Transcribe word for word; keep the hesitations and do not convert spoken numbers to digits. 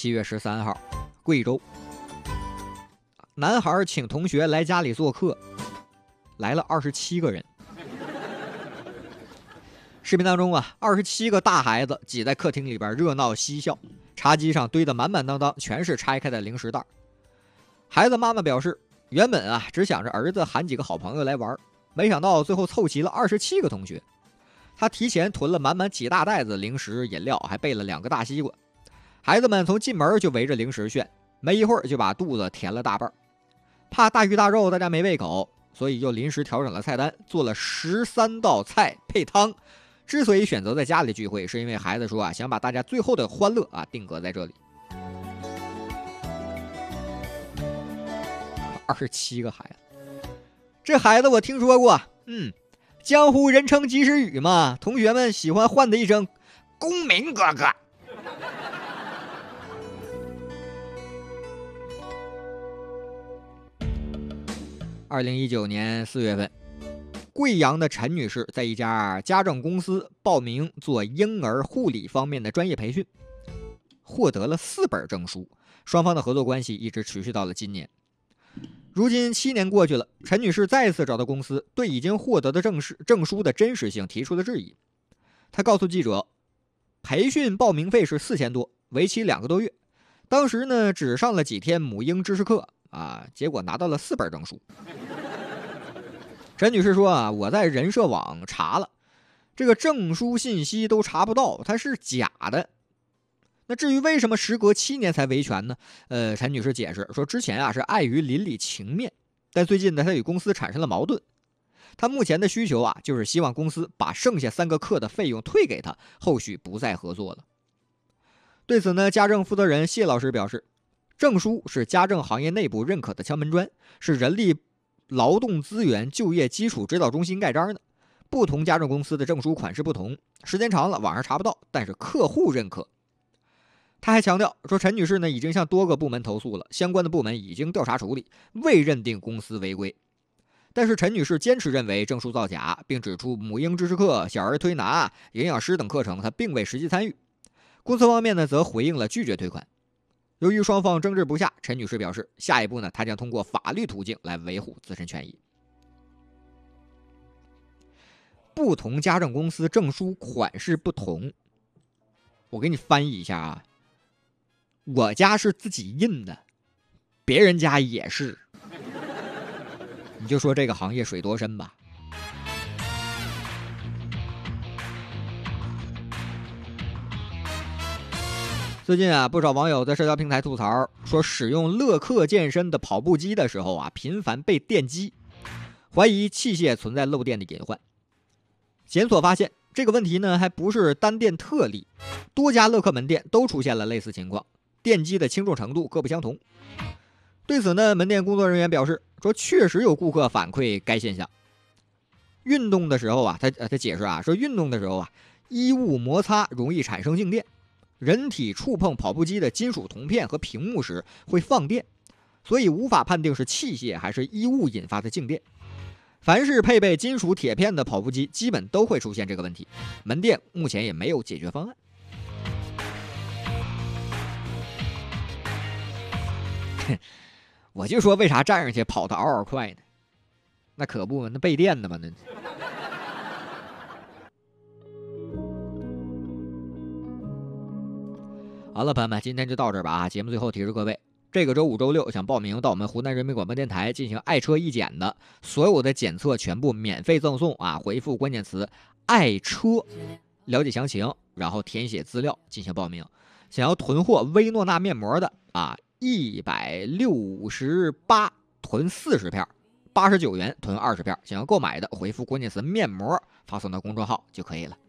七月十三号，贵州，男孩请同学来家里做客，来了二十七个人。视频当中啊，二十七个大孩子挤在客厅里边热闹嬉笑，茶几上堆得满满当当，全是拆开的零食袋。孩子妈妈表示，原本啊只想着儿子喊几个好朋友来玩，没想到最后凑齐了二十七个同学。他提前囤了满满几大袋子零食饮料，还备了两个大西瓜。孩子们从进门就围着零食炫，没一会儿就把肚子填了大半。怕大鱼大肉大家没胃口，所以又临时调整了菜单，做了十三道菜配汤。之所以选择在家里聚会，是因为孩子说啊，想把大家最后的欢乐啊定格在这里。二十七个孩子，这孩子我听说过，嗯，江湖人称及时雨嘛，同学们喜欢唤的一声“公民哥哥”。二零一九年四月份。贵阳的陈女士在一家家政公司报名做婴儿护理方面的专业培训，获得了四本证书，双方的合作关系一直持续到了今年。如今七年过去了，陈女士再次找到公司，对已经获得的证证书的真实性提出了质疑。她告诉记者，培训报名费是四千多，为期两个多月，当时呢只上了几天母婴知识课啊，结果拿到了四本证书。陈女士说啊，我在人社网查了，这个证书信息都查不到，它是假的。那至于为什么时隔七年才维权呢？呃，陈女士解释说，之前啊是碍于邻里情面，但最近呢，她与公司产生了矛盾。她目前的需求啊，就是希望公司把剩下三个课的费用退给她，后续不再合作了。对此呢，家政负责人谢老师表示，证书是家政行业内部认可的敲门砖，是人力劳动资源就业基础指导中心盖章的。不同家政公司的证书款式不同，时间长了网上查不到，但是客户认可。他还强调说，陈女士呢已经向多个部门投诉了，相关的部门已经调查处理，未认定公司违规。但是陈女士坚持认为证书造假，并指出母婴知识课、小儿推拿、营养师等课程她并未实际参与。公司方面呢则回应了拒绝退款。由于双方争执不下，陈女士表示，下一步呢，她将通过法律途径来维护自身权益。不同家政公司证书款式不同，我给你翻译一下啊。我家是自己印的，别人家也是，你就说这个行业水多深吧。最近啊，不少网友在社交平台吐槽说，使用乐客健身的跑步机的时候啊，频繁被电击，怀疑器械存在漏电的隐患。检索发现，这个问题呢还不是单店特例，多家乐客门店都出现了类似情况，电击的轻重程度各不相同。对此呢，门店工作人员表示说，确实有顾客反馈该现象。运动的时候啊，他他解释啊，说运动的时候啊，衣物摩擦容易产生静电。人体触碰跑步机的金属铜片和屏幕时会放电，所以无法判定是器械还是衣物引发的静电。凡是配备金属铁片的跑步机基本都会出现这个问题，门店目前也没有解决方案。我就说为啥站上去跑得嗷嗷快呢？那可不，那备电的嘛那。好了，朋友们，今天就到这儿吧啊！节目最后提示各位，这个周五、周六想报名到我们湖南人民广播电台进行爱车一检的，所有的检测全部免费赠送啊！回复关键词“爱车”，了解详情，然后填写资料进行报名。想要囤货薇诺娜面膜的啊，一百六十八囤四十片，八十九元囤二十片。想要购买的，回复关键词“面膜”，发送到公众号就可以了。